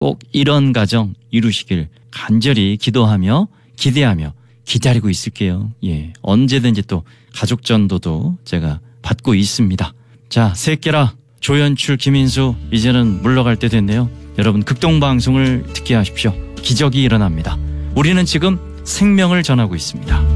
꼭 이런 가정 이루시길 간절히 기도하며 기대하며 기다리고 있을게요. 예, 언제든지 또 가족 전도도 제가 받고 있습니다. 자, 새끼라 조연출 김인수 이제는 물러갈 때 됐네요. 여러분 극동방송을 듣게 하십시오. 기적이 일어납니다. 우리는 지금 생명을 전하고 있습니다.